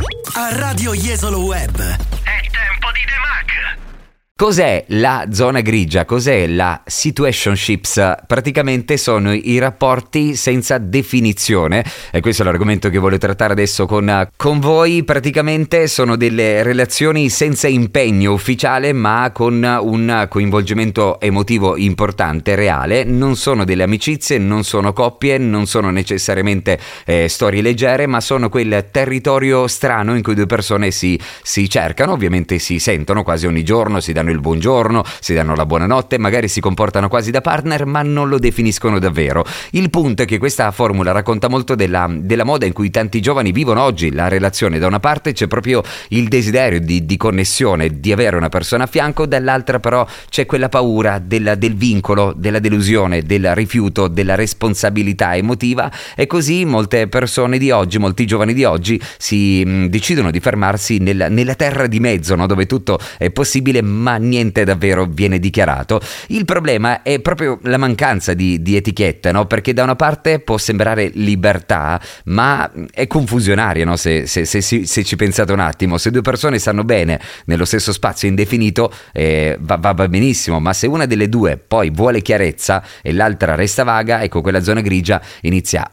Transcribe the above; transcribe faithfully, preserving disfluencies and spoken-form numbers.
A Radio Jesolo Web è tempo di The Mac. Cos'è la zona grigia? Cos'è la situationships? Praticamente sono i rapporti senza definizione e questo è l'argomento che voglio trattare adesso con, con voi. Praticamente sono delle relazioni senza impegno ufficiale ma con un coinvolgimento emotivo importante, reale. Non sono delle amicizie, non sono coppie, non sono necessariamente eh, storie leggere, ma sono quel territorio strano in cui due persone si, si cercano, ovviamente si sentono quasi ogni giorno, si danno il buongiorno, si danno la buonanotte, magari si comportano quasi da partner ma non lo definiscono davvero. Il punto è che questa formula racconta molto della, della moda in cui tanti giovani vivono oggi. La relazione, da una parte c'è proprio il desiderio di, di connessione, di avere una persona a fianco, dall'altra però c'è quella paura della, del vincolo, della delusione, del rifiuto, della responsabilità emotiva, e così molte persone di oggi, molti giovani di oggi si mh, decidono di fermarsi nel, nella terra di mezzo, no? Dove tutto è possibile ma niente davvero viene dichiarato. Il problema è proprio la mancanza di, di etichette, no? Perché da una parte può sembrare libertà, ma è confusionaria, no? Se, se, se, se, se ci pensate un attimo, se due persone stanno bene nello stesso spazio indefinito, eh, va, va, va benissimo, ma se una delle due poi vuole chiarezza e l'altra resta vaga, ecco, quella zona grigia inizia